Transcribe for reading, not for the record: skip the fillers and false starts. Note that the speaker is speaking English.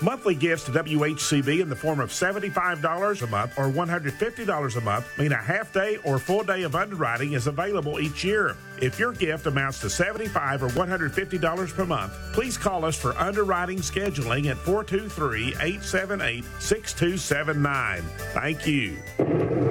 Monthly gifts to WHCB in the form of $75 a month or $150 a month mean a half day or full day of underwriting is available each year. If your gift amounts to $75 or $150 per month, please call us for underwriting scheduling at 423-878-6279. Thank you.